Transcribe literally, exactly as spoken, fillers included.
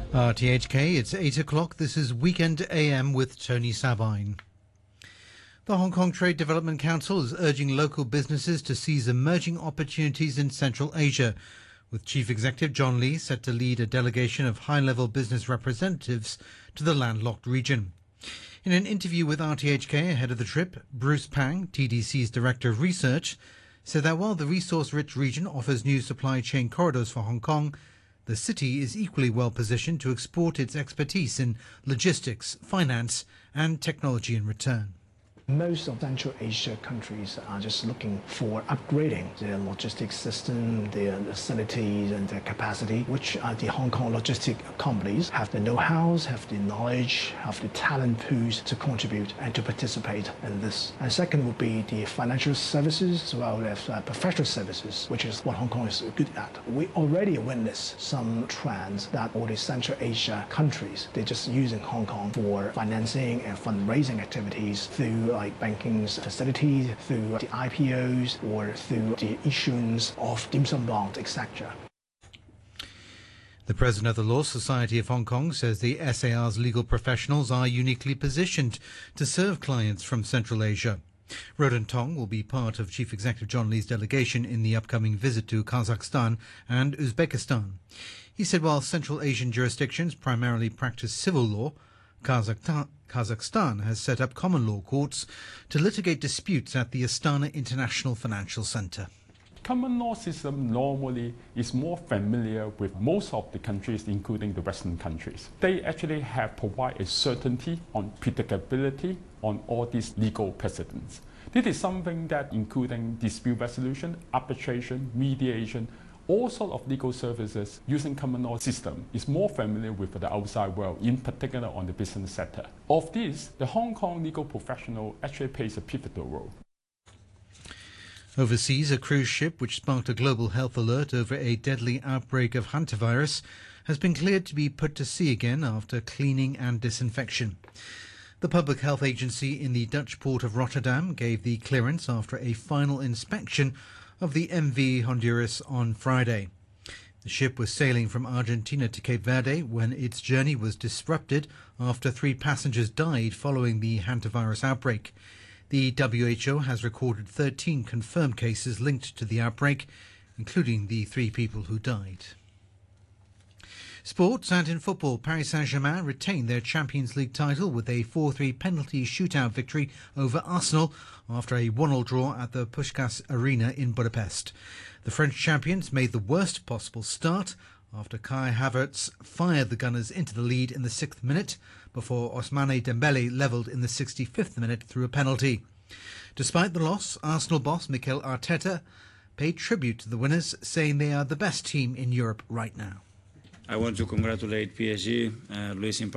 R T H K, it's eight o'clock. This is Weekend A M with Tony Sabine. The Hong Kong Trade Development Council is urging local businesses to seize emerging opportunities in Central Asia, with Chief Executive John Lee set to lead a delegation of high-level business representatives to the landlocked region. In an interview with R T H K ahead of the trip, Bruce Pang, T D C's Director of Research, said that while the resource-rich region offers new supply chain corridors for Hong Kong, the city is equally well positioned to export its expertise in logistics, finance and technology in return. Most of Central Asia countries are just looking for upgrading their logistics system, their facilities and their capacity, which uh, the Hong Kong logistic companies have the know-hows, have the knowledge, have the talent pools to contribute and to participate in this. And second would be the financial services as well as uh, professional services, which is what Hong Kong is good at. We already witnessed some trends that all the Central Asia countries, they're just using Hong Kong for financing and fundraising activities through like banking facilities, through the I P Os, or through the issuance of dim sum bonds, et cetera. The president of the Law Society of Hong Kong says the S A R's legal professionals are uniquely positioned to serve clients from Central Asia. Roden Tong will be part of Chief Executive John Lee's delegation in the upcoming visit to Kazakhstan and Uzbekistan. He said while Central Asian jurisdictions primarily practice civil law, Kazakhstan Kazakhstan has set up common law courts to litigate disputes at the Astana International Financial Center. Common law system normally is more familiar with most of the countries, including the Western countries. They actually have provided a certainty on predictability on all these legal precedents. This is something that, including dispute resolution, arbitration, mediation, all sorts of legal services using common law system is more familiar with the outside world, in particular on the business sector. Of this, the Hong Kong legal professional actually plays a pivotal role. Overseas, a cruise ship which sparked a global health alert over a deadly outbreak of hantavirus has been cleared to be put to sea again after cleaning and disinfection. The Public Health Agency in the Dutch port of Rotterdam gave the clearance after a final inspection of the M V Honduras on Friday. The ship was sailing from Argentina to Cape Verde when its journey was disrupted after three passengers died following the hantavirus outbreak. The W H O has recorded thirteen confirmed cases linked to the outbreak, including the three people who died. Sports, and in football, Paris Saint-Germain retained their Champions League title with a four three penalty shootout victory over Arsenal after a one all draw at the Puskás Arena in Budapest. The French champions made the worst possible start after Kai Havertz fired the Gunners into the lead in the sixth minute before Ousmane Dembele levelled in the sixty-fifth minute through a penalty. Despite the loss, Arsenal boss Mikel Arteta paid tribute to the winners, saying they are the best team in Europe right now. I want to congratulate P S G, uh, Luis in